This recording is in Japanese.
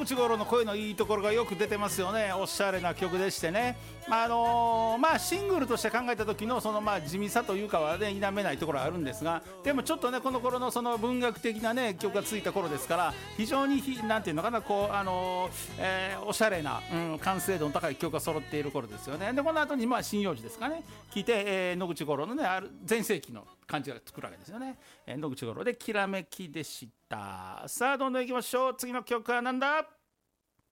口五郎の声のいいところがよく出てますよね。おしゃれな曲でしてね、シングルとして考えた時のその地味さというかはね否めないところはあるんですが、でもちょっとねこの頃のその文学的なね曲がついた頃ですから、非常になんていうのかな、こうおしゃれな、完成度の高い曲が揃っている頃ですよね。でこの後に針葉樹ですかね聞いて、野口五郎のねある前世紀の感じが作るわけですよね。野口五郎できらめきでした。さあどんどんいきましょう。次の曲はなんだ。